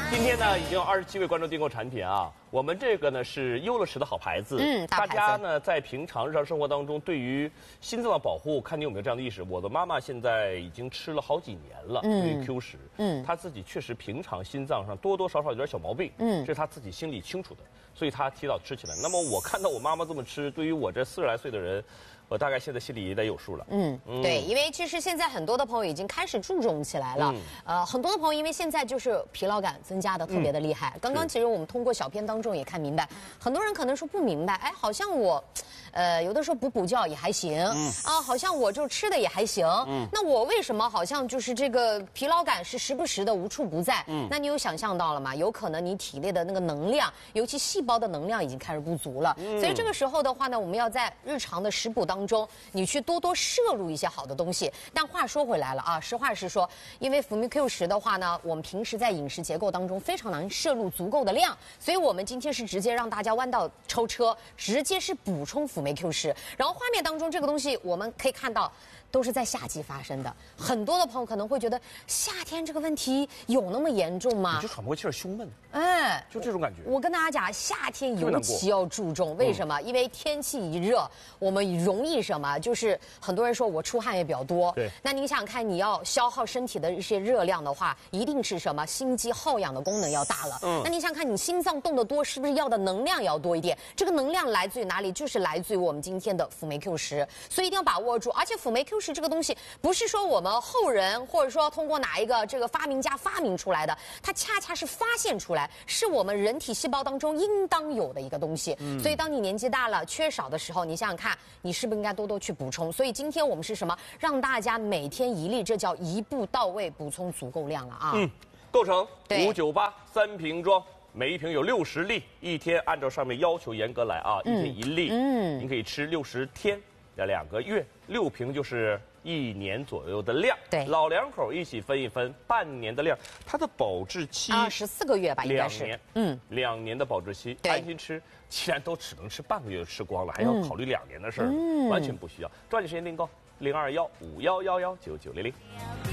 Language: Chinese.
今天呢，已经有27位观众订购产品啊。我们这个呢是优乐时的好牌子，大家呢在平常日常生活当中，对于心脏的保护，看你有没有这样的意识。我的妈妈现在已经吃了好几年了，Q10，她自己确实平常心脏上多多少少有点小毛病，这是她自己心里清楚的，所以她提早吃起来。那么我看到我妈妈这么吃，对于我这40来岁的人，我大概现在心里也得有数了。 对，因为其实现在很多的朋友已经开始注重起来了。很多的朋友因为现在就是疲劳感增加的特别的厉害。刚刚其实我们通过小片当中也看明白，很多人可能说不明白，哎，好像我，有的时候不补觉也还行，好像我就吃的也还行，那我为什么好像就是这个疲劳感是时不时的无处不在？那你有想象到了吗？有可能你体内的那个能量，尤其细胞的能量已经开始不足了。所以这个时候的话呢，我们要在日常的食补当中，你去多多摄入一些好的东西。但话说回来了啊，实话实说，因为辅酶 Q10的话呢，我们平时在饮食结构当中非常难摄入足够的量，所以我们今天是直接让大家弯道超车，直接是补充辅酶 Q10。然后画面当中这个东西我们可以看到，都是在夏季发生的。很多的朋友可能会觉得，夏天这个问题有那么严重吗？ 你就喘不过气儿，胸闷， 就这种感觉。 我跟大家讲，夏天尤其要注重，为什么？因为天气一热，我们容易什么？就是很多人说我出汗也比较多， 对。 那您想想看，你要消耗身体的一些热量的话，一定是什么？心肌耗氧的功能要大了。那你想想看，你心脏动得多，是不是要的能量也要多一点？这个能量来自于哪里？就是来自于我们今天的辅酶 Q10，所以一定要把握住。而且辅酶 Q10这个东西，不是说我们后人或者说通过哪一个这个发明家发明出来的，它恰恰是发现出来，是我们人体细胞当中应当有的一个东西。所以当你年纪大了缺少的时候，你想想看，你是不是应该多多去补充？所以今天我们是什么？让大家每天1粒，这叫一步到位，补充足够量了啊。 构成598，3瓶装。每一瓶有60粒，一天按照上面要求严格来啊，一天1粒，您可以吃60天，2个月，6瓶就是1年左右的量。 对， 老两口一起分一分，半年的量，它的保质期 14个月吧，应该是 2年，2年的保质期，安心吃。既然都只能吃半个月就吃光了，还要考虑2年的事儿，完全不需要。抓紧时间订购，0215111990。